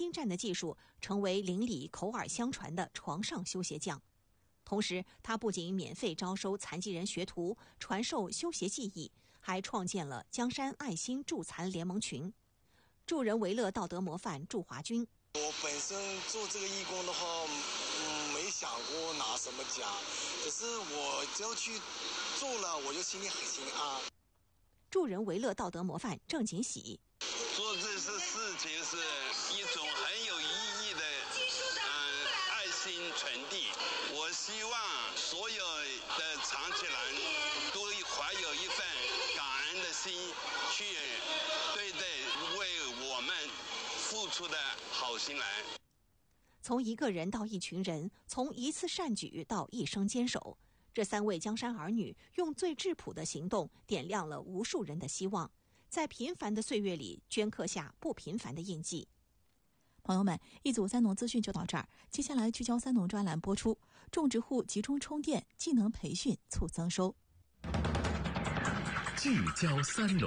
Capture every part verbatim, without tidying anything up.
新站的技术，成为邻里口耳相传的床上修鞋匠。同时，他不仅免费招收残疾人学徒，传授修鞋技艺，还创建了江山爱心助残联盟群。助人为乐道德模范祝华军： 我本身做这个义工的话，嗯，没想过拿什么奖，可是我只要去做了，我就心里很心安。 助人为乐道德模范郑锦喜： 做这些事情是一种很有意义的嗯爱心传递。我希望所有的长期人都怀有一份感恩的心，去对待为我们付出的好心人。 从一个人到一群人，从一次善举到一生坚守，这三位江山儿女用最质朴的行动点亮了无数人的希望，在平凡的岁月里镌刻下不平凡的印记。 朋友们，一组三农资讯就到这儿，接下来聚焦三农专栏播出，种植户集中充电，技能培训促增收。 聚焦三农。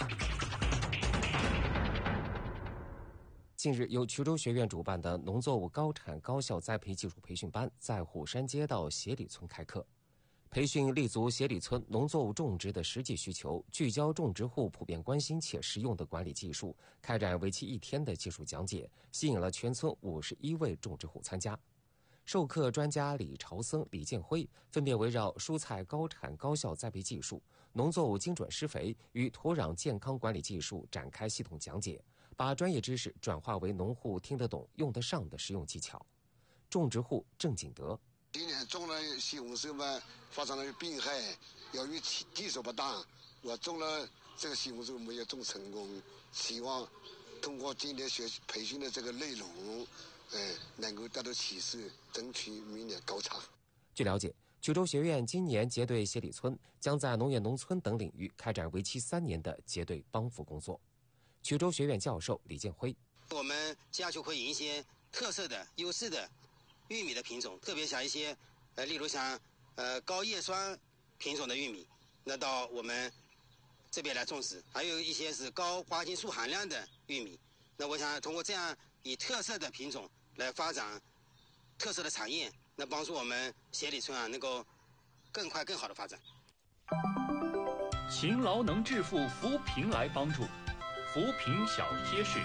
近日，由衢州学院主办的农作物高产高效栽培技术培训班在虎山街道协里村开课。培训立足协里村农作物种植的实际需求，聚焦种植户普遍关心且实用的管理技术，开展为期一天的技术讲解，吸引了全村五十一位种植户参加。授课专家李朝僧、李建辉分别围绕蔬菜高产高效栽培技术、农作物精准施肥与土壤健康管理技术展开系统讲解，把专业知识转化为农户听得懂、用得上的实用技巧。种植户郑景德： 今年种了西红柿嘛，发生了病害，由于地手不大，我种了这个西红柿没有种成功，希望通过今天学培训的这个内容，哎，能够得到启示，争取明年高产。 据了解，衢州学院今年结对协里村将在农业农村等领域开展为期三年的结对帮扶工作。衢州学院教授李建辉： 我们接下去会引一些特色的、优势的玉米的品种，特别像一些呃，例如像呃高叶酸品种的玉米，那到我们这边来种植，还有一些是高花青素含量的玉米。那我想通过这样以特色的品种来发展特色的产业，那帮助我们协里村啊能够更快更好的发展。 勤劳能致富，扶贫来帮助，扶贫小贴士。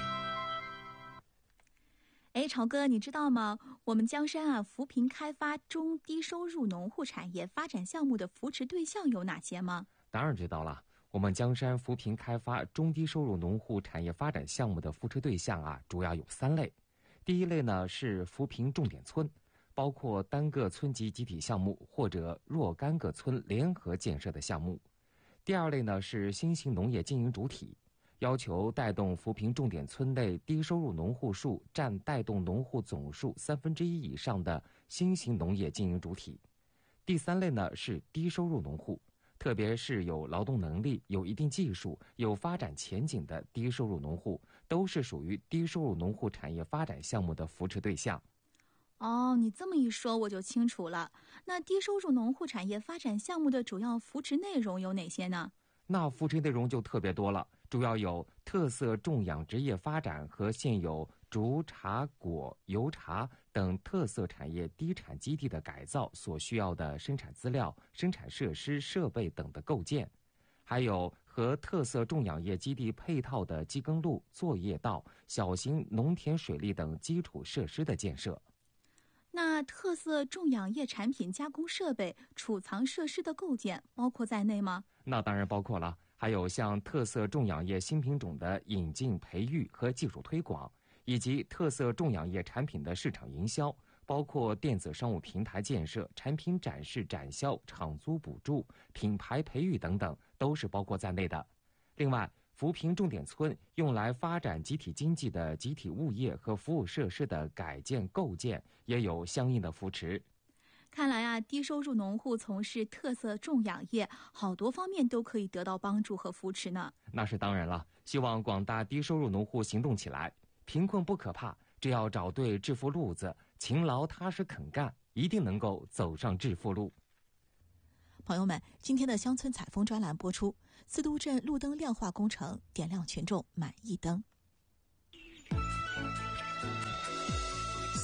哎，朝哥，你知道吗？我们江山啊，扶贫开发中低收入农户产业发展项目的扶持对象有哪些吗？ 当然知道了。我们江山扶贫开发中低收入农户产业发展项目的扶持对象啊，主要有三类。第一类呢是扶贫重点村，包括单个村级集体项目或者若干个村联合建设的项目。第二类呢是新型农业经营主体，要求带动扶贫重点村内低收入农户数占带动农户总数三分之一以上的新型农业经营主体。第三类呢是低收入农户，特别是有劳动能力、有一定技术、有发展前景的低收入农户，都是属于低收入农户产业发展项目的扶持对象。 哦，你这么一说我就清楚了。那低收入农户产业发展项目的主要扶持内容有哪些呢？ 那扶持内容就特别多了，主要有特色种养殖业发展和现有竹、茶、果、油茶等特色产业低产基地的改造所需要的生产资料、生产设施、设备等的构建，还有和特色种养业基地配套的机耕路、作业道、小型农田水利等基础设施的建设。 那特色种养业产品加工设备、储藏设施的构建包括在内吗？ 那当然包括了，还有像特色种养业新品种的引进、培育和技术推广，以及特色种养业产品的市场营销，包括电子商务平台建设、产品展示展销、场租补助、品牌培育等等，都是包括在内的。另外，扶贫重点村用来发展集体经济的集体物业和服务设施的改建构建也有相应的扶持。 看来啊，低收入农户从事特色种养业，好多方面都可以得到帮助和扶持呢。 那是当然了，希望广大低收入农户行动起来，贫困不可怕，只要找对致富路子，勤劳踏实肯干，一定能够走上致富路。 朋友们，今天的乡村采风专栏播出，四都镇路灯亮化工程点亮群众满意灯。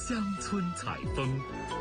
乡村采风。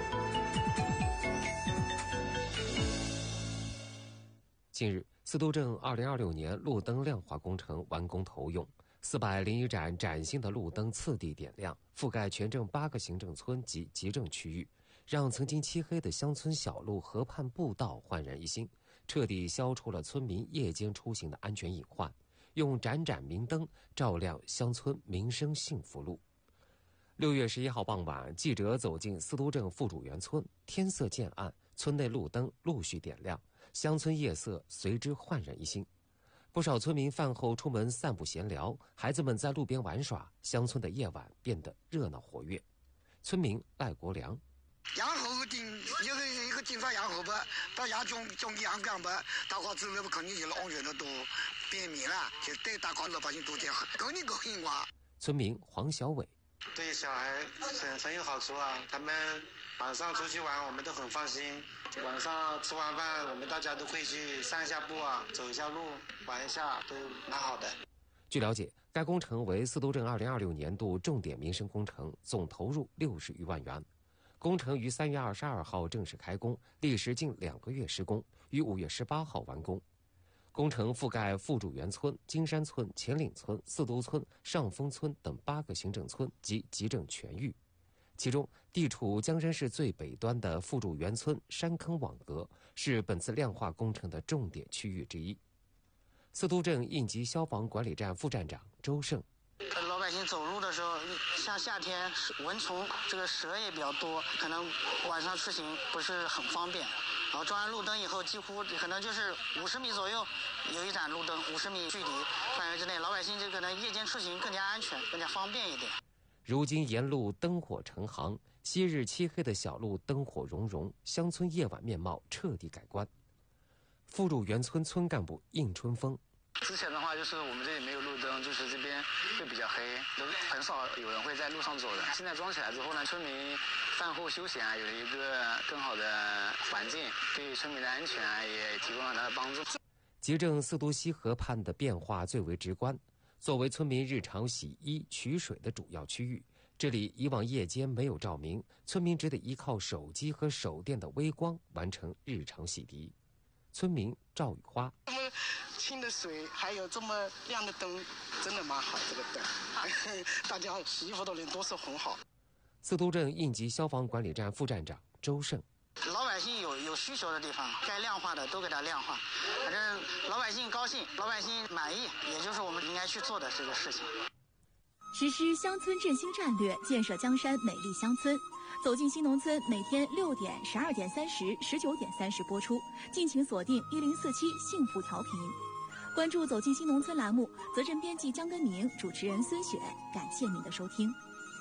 近日，司都镇二零二六年路灯亮化工程完工投用，四百零一盏崭新的路灯次第点亮，覆盖全镇八个行政村及集镇区域，让曾经漆黑的乡村小路、河畔步道焕然一新，彻底消除了村民夜间出行的安全隐患，用盏盏明灯照亮乡村民生幸福路。六月十一号傍晚，记者走进司都镇副主园村，天色渐暗，村内路灯陆续点亮，乡村夜色随之焕然一新。不少村民饭后出门散步闲聊，孩子们在路边玩耍，乡村的夜晚变得热闹活跃。村民赖国良： 养猴顶一个一个顶上养猴吧，到养种种养干吧，大家之后肯定就是安全的多，便民了，就对大家老百姓多点好，肯定高兴哇。 村民黄小伟： 对小孩很很有好处啊，他们晚上出去玩我们都很放心，晚上吃完饭我们大家都会去散一下步啊，走一下路，玩一下，都蛮好的。 据了解，该工程为司都镇二零二六年度重点民生工程，总投入六十余万元。工程于三月二十二号正式开工，历时近两个月施工，于五月十八号完工。工程覆盖副主园村、金山村、前岭村、四都村、上峰村等八个行政村及集镇全域。其中，地处江山市最北端的副主园村山坑网格是本次亮化工程的重点区域之一。司都镇应急消防管理站副站长周胜： 老百姓走路的时候，像夏天蚊虫这个蛇也比较多，可能晚上出行不是很方便。然后装完路灯以后，几乎可能就是五十米左右有一盏路灯，五十米距离范围之内，老百姓就可能夜间出行更加安全，更加方便一点。 如今沿路灯火成行，昔日漆黑的小路灯火融融，乡村夜晚面貌彻底改观。副主园村村干部应春风： 之前的话就是我们这里没有路灯，就是这边会比较黑，都很少有人会在路上走的。现在装起来之后呢，村民饭后休闲啊，有了一个更好的环境，对村民的安全啊也提供了它的帮助。 集镇四都西河畔的变化最为直观。作为村民日常洗衣取水的主要区域，这里以往夜间没有照明，村民只得依靠手机和手电的微光完成日常洗涤。村民赵雨花： 这么清的水，还有这么亮的灯，真的蛮好。这个灯，大家洗衣服的人都是很好。 司都镇应急消防管理站副站长周胜： 老百姓有有需求的地方，该亮化的都给它亮化，反正老百姓高兴，老百姓满意，也就是我们应该去做的这个事情。 实施乡村振兴战略，建设江山美丽乡村。走进新农村，每天六点、十二点三十、十九点三十播出，敬请锁定一零四七幸福调频。关注走进新农村栏目，责任编辑江根明，主持人孙雪，感谢您的收听。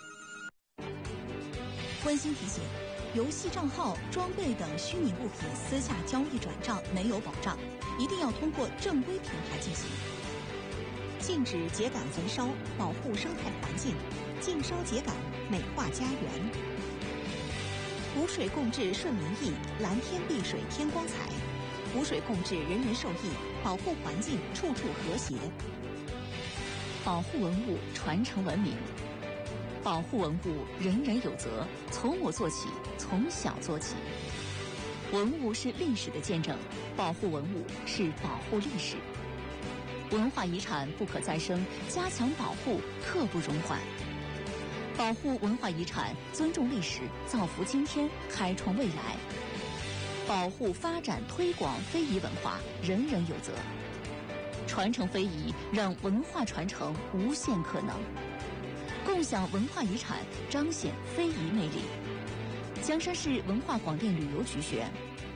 温馨提醒：游戏账号、装备等虚拟物品私下交易转账没有保障，一定要通过正规平台进行。 禁止秸秆焚烧，保护生态环境；禁烧秸秆，美化家园。湖水共治顺民意，蓝天碧水天光彩。湖水共治，人人受益，保护环境，处处和谐。 保护文物，传承文明。保护文物，人人有责，从我做起，从小做起。文物是历史的见证，保护文物是保护历史。文化遗产不可再生，加强保护，刻不容缓。保护文化遗产，尊重历史，造福今天，开创未来。保护、发展、推广非遗文化，人人有责。传承非遗，让文化传承无限可能。共享文化遗产，彰显非遗魅力。江山市文化广电旅游局宣。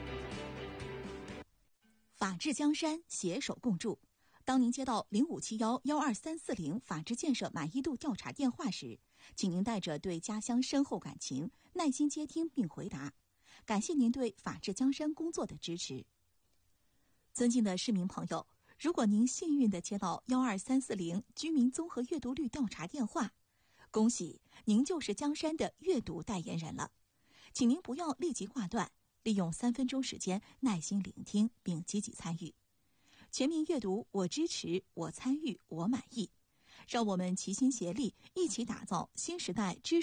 法治江山，携手共筑。当您接到零五七幺幺二三四零法治建设满意度调查电话时，请您带着对家乡深厚感情，耐心接听并回答。感谢您对法治江山工作的支持。尊敬的市民朋友，如果您幸运地接到幺二三四零居民综合阅读率调查电话，恭喜您就是江山的阅读代言人了。请您不要立即挂断，利用三分钟时间耐心聆听并积极参与。全民阅读，我支持，我参与，我满意。让我们齐心协力，一起打造新时代知识